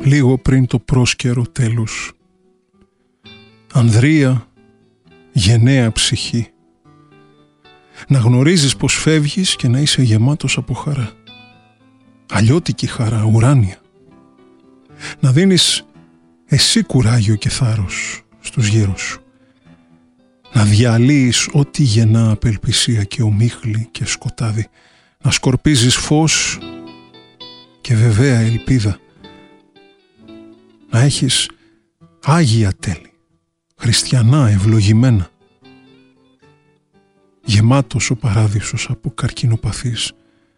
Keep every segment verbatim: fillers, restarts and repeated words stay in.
λίγο πριν το πρόσκαιρο τέλος. Ανδρεία, γενναία ψυχή, να γνωρίζεις πως φεύγεις και να είσαι γεμάτος από χαρά. Αλλιώτικη χαρά, ουράνια. Να δίνεις εσύ κουράγιο και θάρρος στους γύρους σου. Να διαλύεις ό,τι γεννά απελπισία και ομίχλη και σκοτάδι. Να σκορπίζεις φως και βεβαία ελπίδα. Να έχεις άγια τέλη, χριστιανά ευλογημένα. Γεμάτος ο παράδεισος από καρκινοπαθείς.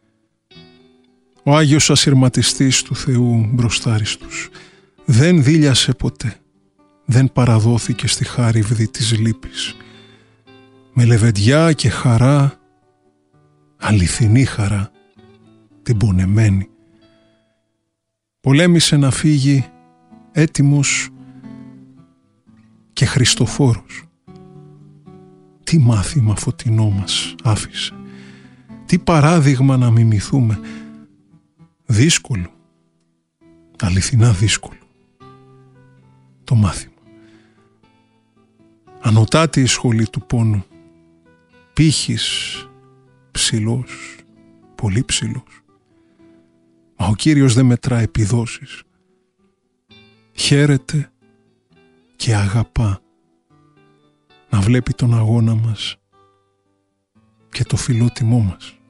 Ο Άγιος ασυρματιστής του Θεού μπροστάριστος δεν δίλιασε ποτέ, δεν παραδόθηκε στη χάριβδη της λύπης. Με λεβεντιά και χαρά, αληθινή χαρά, την πονεμένη. Πολέμησε να φύγει έτοιμος και Χριστοφόρος. Τι μάθημα φωτεινό μας άφησε, τι παράδειγμα να μιμηθούμε. Δύσκολο, αληθινά δύσκολο το μάθημα. Ανωτάτη η σχολή του πόνου, πύχης ψηλός, πολύ ψηλός. Μα ο Κύριος δεν μετρά επιδόσεις. Χαίρεται και αγαπά να βλέπει τον αγώνα μας και το φιλότιμό μας.